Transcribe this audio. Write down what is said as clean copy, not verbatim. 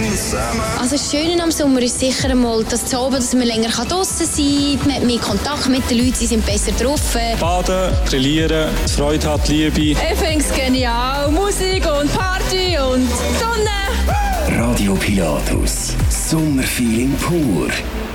Also das Schöne am Sommer ist sicher einmal, dass man länger draussen sein kann, man hat mehr Kontakt mit den Leuten, sie sind besser drauf. Baden, grillieren, Freude hat, Liebe. Ich finde es genial, Musik und Party und Sonne. Radio Pilatus, Sommerfeeling pur.